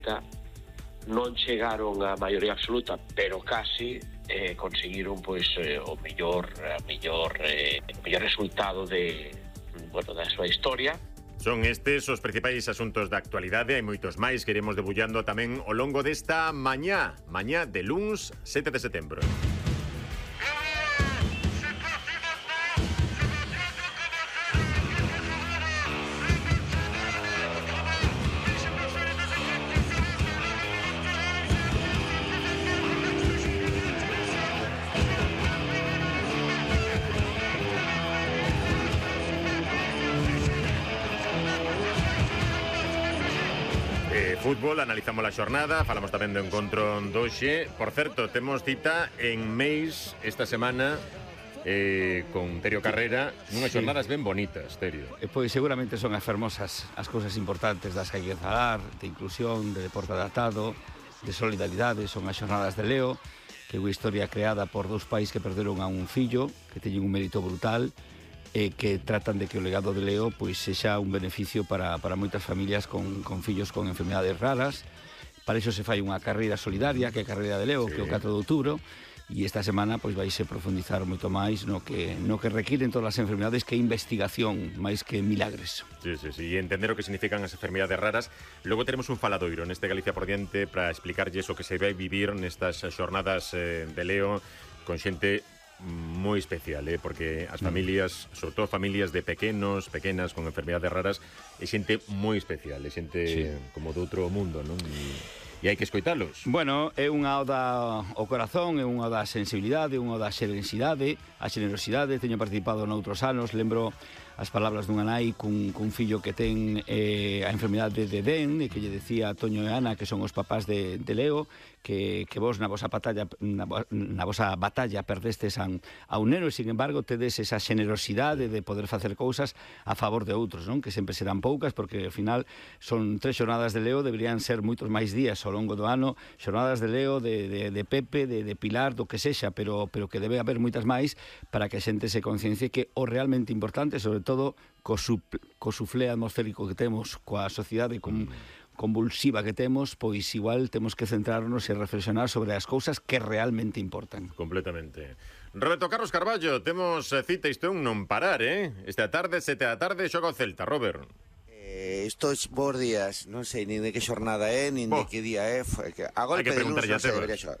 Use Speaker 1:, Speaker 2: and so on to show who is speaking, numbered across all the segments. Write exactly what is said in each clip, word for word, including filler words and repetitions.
Speaker 1: non chegaron a maioría absoluta, pero casi eh, conseguiron pois eh, o mellor a mellor eh, o mellor resultado de bueno, da súa historia.
Speaker 2: Son estes os principais asuntos da actualidade, hai moitos máis que iremos debullando tamén ao longo desta mañá, mañá de luns sete de setembro. Fútbol, analizamos a xornada, falamos tamén do encontro doxe. Por certo, temos cita en Meis esta semana eh, con Terio Carrera, nunhas sí. xornadas ben bonitas, Terio.
Speaker 3: Eh, pois seguramente son as fermosas as cousas importantes das que hai que falar, de inclusión, de deporte adaptado, de solidaridade. Son as xornadas de Leo, que é unha historia creada por dous pais que perderon a un fillo, que teñen un mérito brutal, e que tratan de que o legado de Leo pois sexa un beneficio para, para moitas familias con, con fillos con enfermedades raras. Para iso se fai unha carreira solidaria, que é a carreira de Leo, sí. que é o catro de outubro, e esta semana pois vaise profundizar moito máis no que, no que requiren todas as enfermedades, que é investigación máis que milagres.
Speaker 2: Sí, sí, sí, e entender o que significan as enfermedades raras. Logo teremos un faladoiro neste Galicia por diante para explicarlles o que se vai vivir nestas xornadas eh, de Leo con xente moi especial, eh? Porque as familias, sobre todo familias de pequenos, pequenas con enfermedades raras, é xente moi especial, é xente sí. como de outro mundo, non? E, e hai que escoitalos.
Speaker 3: Bueno, é unha oda ao corazón, é unha oda á sensibilidade, unha oda á xenerosidade, a xenerosidade. Teño participado noutros anos, lembro as palabras dunha nai cun, cun fillo que ten eh, a enfermedade de Den, e que lle decía a Toño e Ana, que son os papás de, de Leo, que, que vos na vosa batalla na, na vosa batalla perdestes a, a un neno, e sin embargo tedes esa xenerosidade de poder facer cousas a favor de outros, non? Que sempre serán poucas, porque ao final son tres xornadas de Leo, deberían ser moitos máis días ao longo do ano, xornadas de Leo, de, de, de Pepe, de, de Pilar, do que sexa, pero, pero que debe haber moitas máis para que a xente se conciencie que o realmente importante, sobre todo co, supl, co suflé atmosférico que temos, coa sociedade con, convulsiva que temos, pois igual temos que centrarnos e reflexionar sobre as cousas que realmente importan.
Speaker 2: Completamente. Roberto Carlos Carballo, temos cita, isto é un non parar, eh? Esta tarde, sete da tarde, xoga o Celta, Robert.
Speaker 4: Eh, estos bons días, non sei nin de que xornada é, nin oh. de que día é. A golpe de luns non se debería xogar.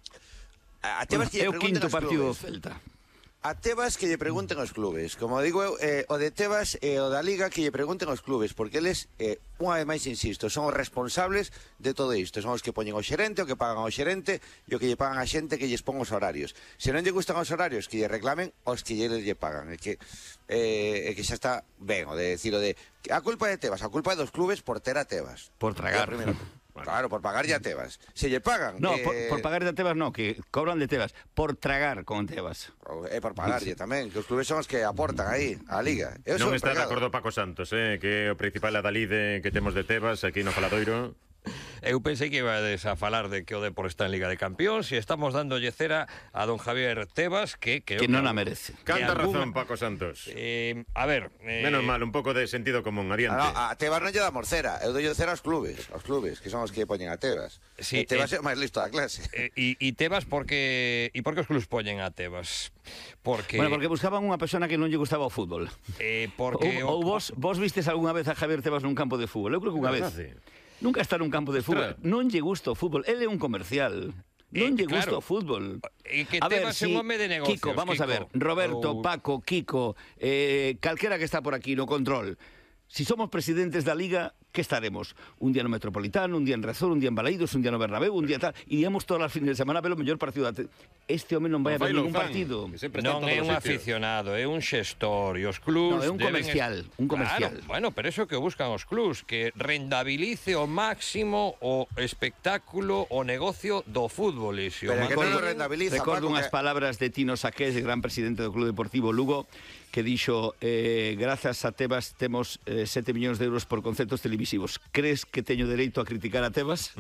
Speaker 4: A Tebas que lle pregunten os clubes.
Speaker 3: Celta.
Speaker 4: A Tebas que lle pregunten aos clubes. Como digo eu, eh, o de Tebas e o da Liga que lle pregunten aos clubes, porque eles, eh, unha vez máis insisto, son os responsables de todo isto. Son os que poñen o xerente, o que pagan ao xerente e o que lle pagan a xente que lles pon os horarios. Se non lle gustan os horarios, que lle reclamen os que lle lle pagan. É que, eh, é que xa está ben o de decir o de a culpa de Tebas, a culpa é dos clubes por ter a Tebas.
Speaker 3: Por tragar.
Speaker 4: Primero, bueno. Claro, por pagar ya Tebas. Se lle pagan...
Speaker 3: No,
Speaker 4: eh...
Speaker 3: por, por pagar de Tebas no, que cobran de Tebas. Por tragar con Tebas.
Speaker 4: É eh, por pagarlle tamén, que os clubes son os que aportan aí a Liga. Eu
Speaker 2: non está de acordo Paco Santos, eh, que é o principal adalide que temos de Tebas aquí no Faladoiro.
Speaker 5: Eu pensei que ibades a falar de que o Depor está en Liga de Campións e estamos dándolle cera a don Javier Tebas, que... Que,
Speaker 3: que non a merece.
Speaker 2: Canta razón, Paco Santos.
Speaker 5: Eh, a ver... Eh...
Speaker 2: Menos mal, un pouco de sentido común, adiante.
Speaker 4: No, a Tebas non lle damos cera, eu doy cera aos clubes, aos clubes, que son os que poñen a Tebas.
Speaker 5: Sí,
Speaker 4: e Tebas
Speaker 5: eh,
Speaker 4: é o máis listo da clase.
Speaker 5: E eh, y, y Tebas, porque... E por que os clubes poñen a Tebas? Porque...
Speaker 3: Bueno, porque buscaban unha persona que non lle gustaba o fútbol.
Speaker 5: Eh, porque...
Speaker 3: Ou, ou vos, vos vistes algunha vez a Javier Tebas nun campo de fútbol? Eu creo que unha vez. Nunca está nun campo de fútbol. Non lle gusta o fútbol. Ele é un comercial. Non lle gusta
Speaker 5: claro.
Speaker 3: o fútbol.
Speaker 5: E que
Speaker 3: a ver,
Speaker 5: Tebas é
Speaker 3: si,
Speaker 5: un home de negocios.
Speaker 3: Kiko, vamos
Speaker 5: Kiko.
Speaker 3: a ver. Roberto,
Speaker 5: Ou...
Speaker 3: Paco, Kiko, eh, calquera que está por aquí no control. Si somos presidentes da Liga, que estaremos? Un día no Metropolitano, un día en Rezor, un día en Balaídos, un día no Bernabéu, un día tal. Iríamos todas as fines de semana a ver o mellor partido. Este home non vai a ver ningún partido.
Speaker 5: Non é un aficionado, é un xestor. E os clubs...
Speaker 3: No, é un comercial.
Speaker 5: Es...
Speaker 3: Un comercial.
Speaker 5: Claro, bueno, pero eso que buscan os clubs, que rendabilice ao máximo o espectáculo, o negocio do fútbol. E se
Speaker 4: pero
Speaker 5: o
Speaker 4: que non o rendabiliza,
Speaker 3: recordo
Speaker 4: Paco,
Speaker 3: unhas
Speaker 4: que...
Speaker 3: palabras de Tino Saqués, gran presidente do Club Deportivo Lugo, que dixo, eh, grazas a Tebas temos eh, sete millóns de euros por conceptos televisivos. Crees que teño dereito a criticar a Tebas?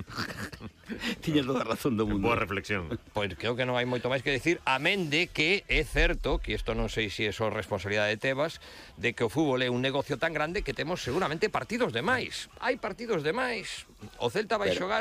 Speaker 3: Tiñas toda a razón do mundo.
Speaker 2: Boa reflexión.
Speaker 5: Pois creo que non hai moito máis que decir, amén de que é certo, que isto non sei se é só responsabilidade de Tebas, de que o fútbol é un negocio tan grande que temos seguramente partidos de máis. Hai partidos de máis. O Celta vai
Speaker 4: pero...
Speaker 5: xogar